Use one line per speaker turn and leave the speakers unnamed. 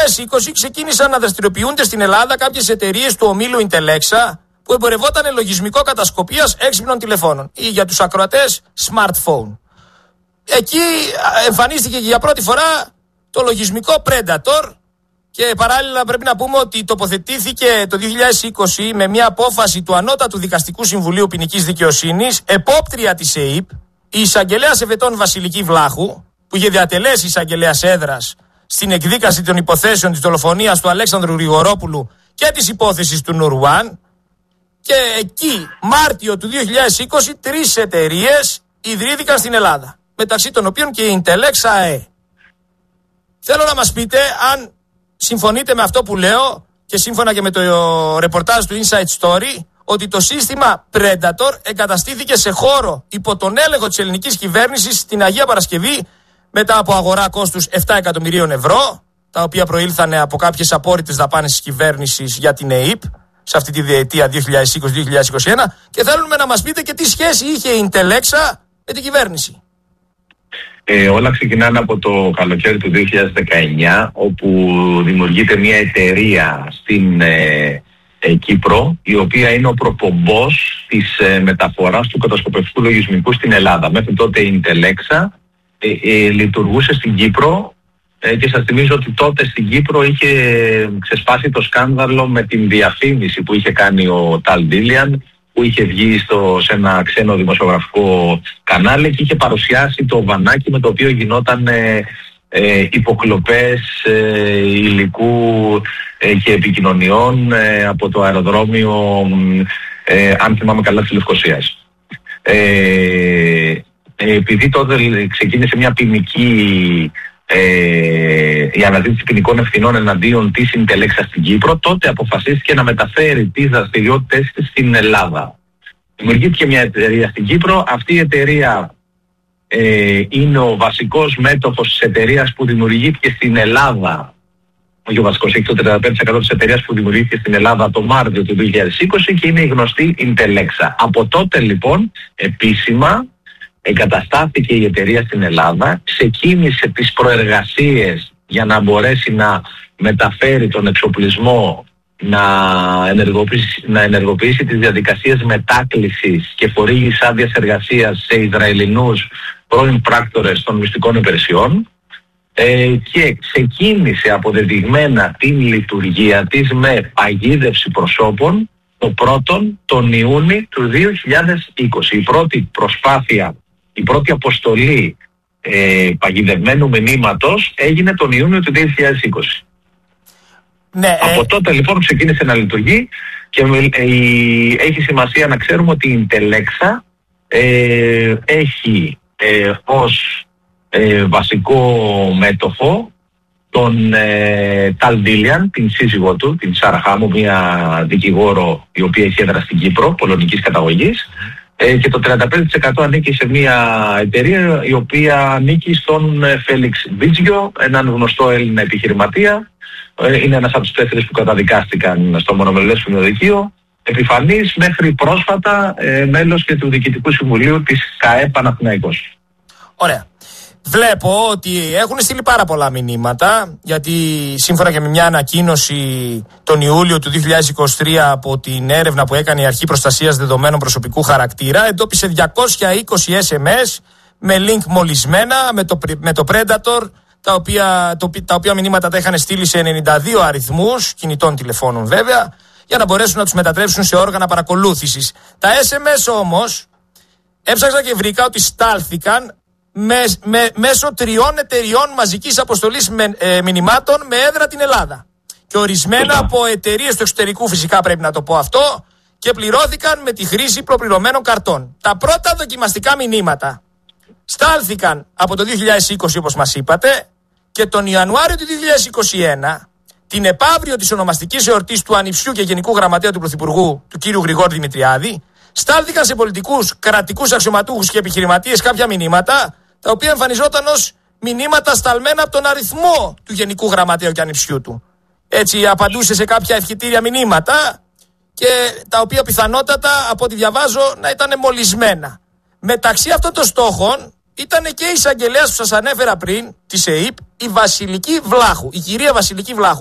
2020 ξεκίνησαν να δραστηριοποιούνται στην Ελλάδα κάποιες εταιρείες του ομίλου Intelexa που εμπορευόταν λογισμικό κατασκοπίας έξυπνων τηλεφώνων ή για τους ακροατές smartphone. Εκεί εμφανίστηκε για πρώτη φορά το λογισμικό Predator και παράλληλα πρέπει να πούμε ότι τοποθετήθηκε το 2020 με μια απόφαση του Ανώτατου Δικαστικού Συμβουλίου Ποινικής Δικαιοσύνης, επόπτρια της ΕΥΠ, η εισαγγελέας Εφετών Βασιλική Βλάχου, που είχε διατελέσει εισαγγελέας έδρας στην εκδίκαση των υποθέσεων της δολοφονίας του Αλέξανδρου Γρηγορόπουλου και της υπόθεσης του Νουρουάν. Και εκεί, Μάρτιο του 2020, 3 εταιρείες ιδρύθηκαν στην Ελλάδα, μεταξύ των οποίων και η Intelexa ΑΕ. Θέλω να μας πείτε αν συμφωνείτε με αυτό που λέω και σύμφωνα και με το ρεπορτάζ του Inside Story, ότι το σύστημα Predator εγκαταστήθηκε σε χώρο υπό τον έλεγχο της ελληνικής κυβέρνησης στην Αγία Παρασκευή μετά από αγορά κόστους 7 εκατομμυρίων ευρώ, τα οποία προήλθαν από κάποιες απόρριτες δαπάνες της κυβέρνησης για την ΕΥΠ σε αυτή τη διετία 2020-2021, και θέλουμε να μας πείτε και τι σχέση είχε η Intelexa με την κυβέρνηση.
Όλα ξεκινάνε από το καλοκαίρι του 2019, όπου δημιουργείται μια εταιρεία στην Κύπρο, η οποία είναι ο προπομπός της μεταφοράς του κατασκοπευτικού λογισμικού στην Ελλάδα. Μέχρι τότε η Intelexa λειτουργούσε στην Κύπρο και σας θυμίζω ότι τότε στην Κύπρο είχε ξεσπάσει το σκάνδαλο με την διαφήμιση που είχε κάνει ο Ταλ Ντίλιαν, που είχε βγει σε ένα ξένο δημοσιογραφικό κανάλι και είχε παρουσιάσει το βανάκι με το οποίο γινόταν υποκλοπές υλικού και επικοινωνιών από το αεροδρόμιο, αν θυμάμαι καλά, της Λευκωσίας. Επειδή τότε ξεκίνησε μια ποινική η αναζήτηση ποινικών ευθυνών εναντίον της Intelexa στην Κύπρο, τότε αποφασίστηκε να μεταφέρει τις δραστηριότητες της στην Ελλάδα. Δημιουργήθηκε μια εταιρεία στην Κύπρο. Αυτή η εταιρεία είναι ο βασικός μέτοχος της εταιρείας που δημιουργήθηκε στην Ελλάδα. Όχι ο βασικός, έχει το 35% της εταιρείας που δημιουργήθηκε στην Ελλάδα το Μάρτιο του 2020 και είναι η γνωστή Intelexa. Από τότε λοιπόν επίσημα εγκαταστάθηκε η εταιρεία στην Ελλάδα, ξεκίνησε τις προεργασίες για να μπορέσει να μεταφέρει τον εξοπλισμό, να ενεργοποιήσει τις διαδικασίες μετάκλησης και χορήγησης άδειας εργασίας σε Ισραηλινούς πρώην πράκτορες των μυστικών υπηρεσιών και ξεκίνησε αποδεδειγμένα την λειτουργία της με παγίδευση προσώπων τον Ιούνιο του 2020. Η πρώτη προσπάθεια, η πρώτη αποστολή παγιδευμένου μηνύματος έγινε τον Ιούνιο του 2020.
Ναι,
από τότε λοιπόν ξεκίνησε να λειτουργεί και έχει σημασία να ξέρουμε ότι η Intelexa έχει ως βασικό μέτοχο τον Ταλ Ντίλιαν, την σύζυγό του, την Σάρα Χάμου, μια δικηγόρο η οποία έχει έδρα στην Κύπρο, πολωνικής καταγωγής, και το 35% ανήκει σε μια εταιρεία η οποία ανήκει στον Φέλιξ Βίτζιο, έναν γνωστό Έλληνα επιχειρηματία. Είναι ένας από τους 4 που καταδικάστηκαν στο μονομελές φημιοδικείο, επιφανής μέχρι πρόσφατα μέλος και του Διοικητικού Συμβουλίου της ΚΑΕ Παναθηναϊκός.
Ωραία. Βλέπω ότι έχουν στείλει πάρα πολλά μηνύματα, γιατί σύμφωνα και με μια ανακοίνωση τον Ιούλιο του 2023 από την έρευνα που έκανε η Αρχή Προστασίας Δεδομένων Προσωπικού Χαρακτήρα, εντόπισε 220 SMS με link μολυσμένα με το Predator, τα οποία μηνύματα τα είχαν στείλει σε 92 αριθμούς κινητών τηλεφώνων βέβαια, για να μπορέσουν να τους μετατρέψουν σε όργανα παρακολούθησης. Τα SMS όμως έψαξα και βρήκα ότι στάλθηκαν μέσω 3 εταιριών μαζικής αποστολής μηνυμάτων με έδρα την Ελλάδα. Και ορισμένα από εταιρείες του εξωτερικού, φυσικά πρέπει να το πω αυτό, και πληρώθηκαν με τη χρήση προπληρωμένων καρτών. Τα πρώτα δοκιμαστικά μηνύματα στάλθηκαν από το 2020 όπως μας είπατε, και τον Ιανουάριο του 2021, την επαύριο της ονομαστικής εορτής του ανιψιού και Γενικού Γραμματέα του Πρωθυπουργού, του κ. Γρηγόρη Δημητριάδη, στάλθηκαν σε πολιτικούς, κρατικούς αξιωματούχους και επιχειρηματίες κάποια μηνύματα, τα οποία εμφανιζόταν ως μηνύματα σταλμένα από τον αριθμό του Γενικού Γραμματέα και ανιψιού του. Έτσι απαντούσε σε κάποια ευχητήρια μηνύματα, και τα οποία πιθανότατα, από ό,τι διαβάζω, να ήταν μολυσμένα. Μεταξύ αυτών των στόχων ήταν και η εισαγγελέας που σας ανέφερα πριν, της ΕΥΠ, η Βασιλική Βλάχου. Η κυρία Βασιλική Βλάχου.